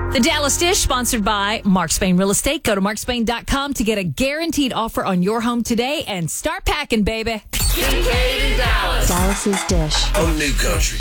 The Dallas Dish, sponsored by Mark Spain Real Estate. Go to markspain.com to get a guaranteed offer on your home today and start packing, baby. Kincaid in Dallas. Dallas's Dish. On New Country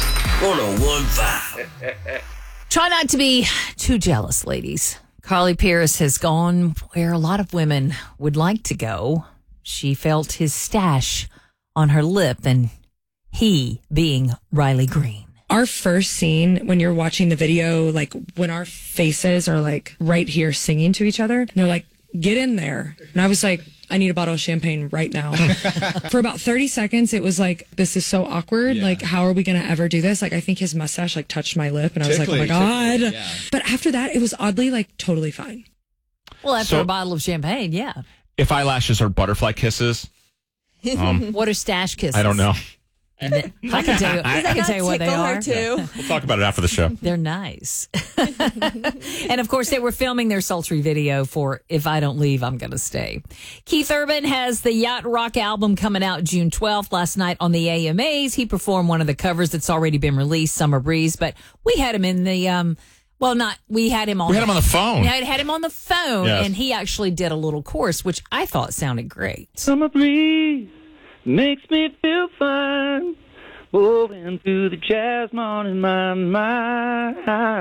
101.5. Try not to be too jealous, ladies. Carly Pierce has gone where a lot of women would like to go. She felt his stash on her lip, and he being Riley Green. Our first scene, when you're watching the video, like when our faces are like right here singing to each other, and they're like, get in there. And I was like, I need a bottle of champagne right now. For about 30 seconds, it was like, this is so awkward. Yeah. Like, how are we going to ever do this? Like, I think his mustache like touched my lip, and I was like, oh my God. Yeah. But after that, it was oddly like totally fine. Well, after a bottle of champagne, yeah. If eyelashes are butterfly kisses. What are stash kisses? I don't know. I can tell you what they are. Too. We'll talk about it after the show. They're nice. And of course, they were filming their sultry video for If I Don't Leave, I'm Gonna Stay. Keith Urban has the Yacht Rock album coming out June 12th. Last night on the AMAs, he performed one of the covers that's already been released, Summer Breeze, but we had him in the, we had him on the phone. Yeah, I had him on the phone, yes. And he actually did a little chorus, which I thought sounded great. Summer breeze makes me feel fine, moving through the jasmine in my mind.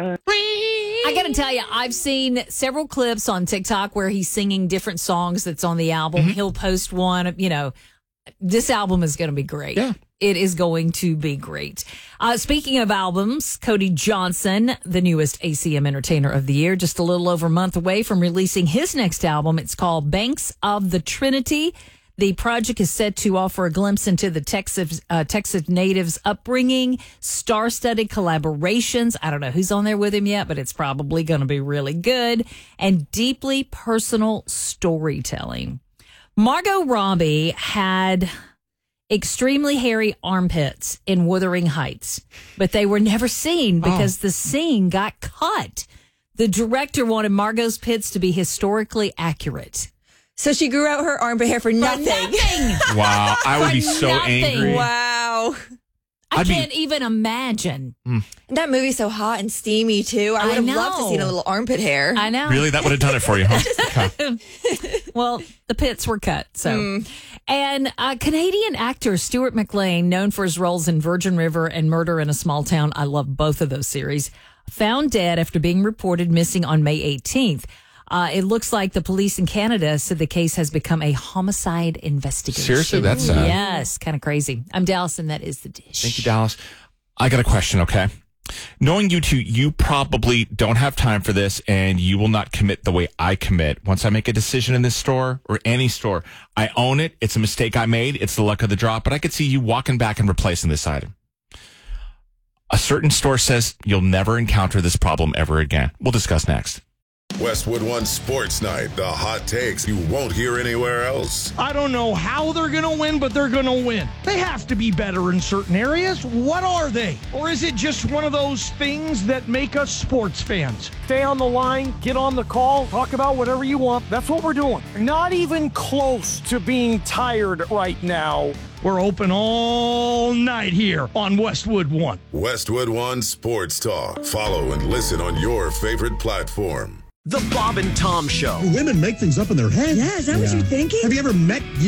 I got to tell you, I've seen several clips on TikTok where he's singing different songs that's on the album. Mm-hmm. He'll post one, this album is going to be great. Yeah. It is going to be great. Speaking of albums, Cody Johnson, the newest ACM Entertainer of the Year, just a little over a month away from releasing his next album. It's called Banks of the Trinity. The project is set to offer a glimpse into the Texas natives' upbringing, star-studded collaborations. I don't know who's on there with him yet, but it's probably going to be really good, and deeply personal storytelling. Margot Robbie had extremely hairy armpits in Wuthering Heights, but they were never seen because the scene got cut. The director wanted Margot's pits to be historically accurate. So she grew out her armpit hair for nothing. Wow, I would be so angry. Wow. I can't even imagine. And that movie's so hot and steamy, too. I would have loved to see a little armpit hair. I know. Really? That would have done it for you, huh? Okay. Well, the pits were cut, so. And Canadian actor Stuart McLean, known for his roles in Virgin River and Murder in a Small Town, I love both of those series, found dead after being reported missing on May 18th. It looks like the police in Canada said the case has become a homicide investigation. Seriously, that's sad. Yes, kind of crazy. I'm Dallas, and that is The Dish. Thank you, Dallas. I got a question, okay? Knowing you two, you probably don't have time for this, and you will not commit the way I commit. Once I make a decision in this store or any store, I own it. It's a mistake I made. It's the luck of the draw, but I could see you walking back and replacing this item. A certain store says you'll never encounter this problem ever again. We'll discuss next. Westwood One Sports Night, the hot takes you won't hear anywhere else. I don't know how they're going to win, but they're going to win. They have to be better in certain areas. What are they? Or is it just one of those things that make us sports fans? Stay on the line, get on the call, talk about whatever you want. That's what we're doing. Not even close to being tired right now. We're open all night here on Westwood One. Westwood One Sports Talk. Follow and listen on your favorite platform. The Bob and Tom Show. Women make things up in their head. Yeah, is that what you're thinking? Have you ever met